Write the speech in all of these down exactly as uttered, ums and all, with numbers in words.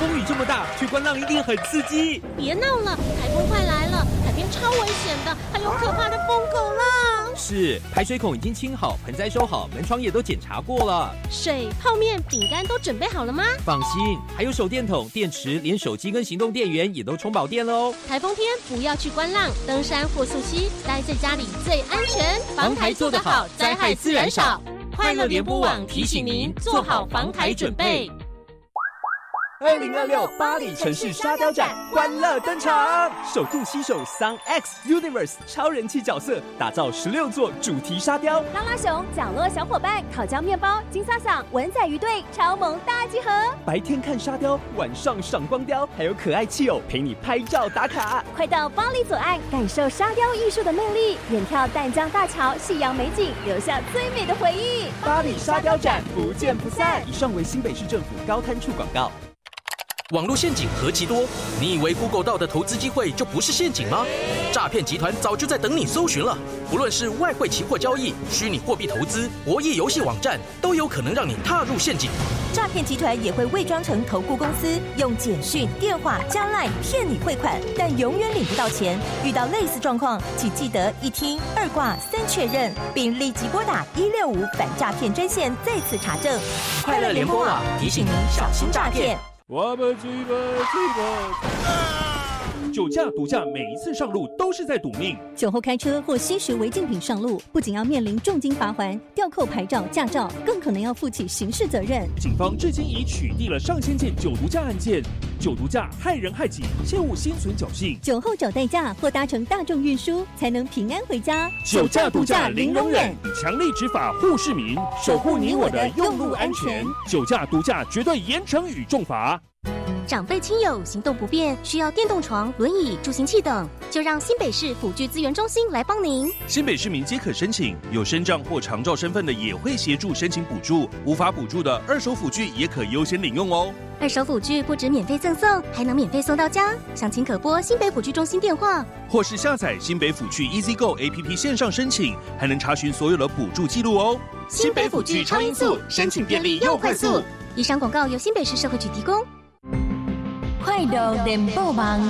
风雨这么大，去观浪一定很刺激。 别闹了，台风快来了，海边超危险的，还有可怕的疯狗浪。 是，排水孔已经清好，盆栽收好，门窗也都检查过了。 水、泡面、饼干都准备好了吗？ 放心，还有手电筒、电池，连手机跟行动电源也都充饱电了哦。 台风天不要去观浪、登山或溯溪，待在家里最安全。 防台做得好，灾害自然少。快乐联播网提醒您做好防台准备。二零二六巴黎城市沙雕展欢乐登场，首度携手 Sun X Universe 超人气角色，打造十六座主题沙雕。 拉拉熊、角落小伙伴、烤焦面包、金萨萨、文仔鱼队超萌大集合。 白天看沙雕，晚上赏光雕，还有可爱气友陪你拍照打卡。 快到巴黎左岸感受沙雕艺术的魅力，远眺淡江大桥夕阳美景，留下最美的回忆。 巴黎沙雕展不见不散。以上为新北市政府高滩处广告。 网络陷阱何其多，你以为 Google 到的投资机会就不是陷阱吗？诈骗集团早就在等你搜寻了。不论是外汇期货交易、虚拟货币投资、博弈游戏网站，都有可能让你踏入陷阱。 诈骗集团也会伪装成投顾公司，用简讯、电话加 LINE 骗你汇款，但永远领不到钱。遇到类似状况，请记得一听、二挂、三确认，并立即拨打一六五反诈骗专线再次查证。快乐联播网提醒您小心诈骗。 我们这个这个酒驾、毒驾，每一次上路都是在赌命。 酒后开车或吸食违禁品上路，不仅要面临重金罚锾、吊扣牌照、驾照，更可能要负起刑事责任。 警方至今已取缔了上千件酒毒驾案件。酒毒驾害人害己，切勿心存侥幸。 酒后找代驾或搭乘大众运输，才能平安回家。 酒驾、毒驾零容忍，以强力执法护市民，守护你我的用路安全。酒驾、毒驾绝对严惩与重罚。 长辈亲友行动不便，需要电动床、轮椅、助行器等，就让新北市辅具资源中心来帮您。 新北市民皆可申请，有身障或长照身份的也会协助申请补助，无法补助的二手辅具也可优先领用哦。 二手辅具不止免费赠送，还能免费送到家。详情可拨新北辅具中心电话， 或是下载新北辅具 EasyGo A P P 线上申请，还能查询所有的补助记录哦。 新北辅具超音速，申请便利又快速。以上广告由新北市社会局提供。 快乐联播网，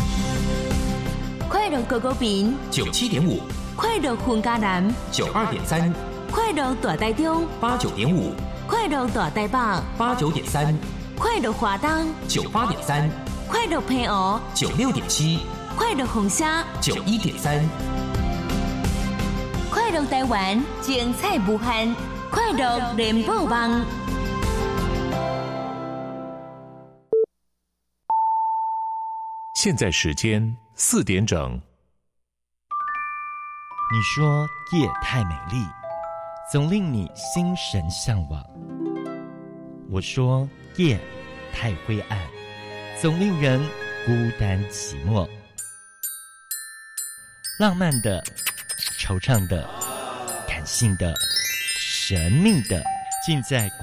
快乐狗狗饼九七点五， 快乐混家南九二点三， 快乐大台中八九点五， 快乐大台北八九点三， 快乐华东九八点三， 快乐平湖九六点七， 快乐红虾九一点三， 快乐台湾精彩无限，快乐联播网。 现在时间四点整。 你说夜太美丽，总令你心神向往。我说夜太灰暗，总令人孤单寂寞。浪漫的、惆怅的、感性的、神秘的，尽在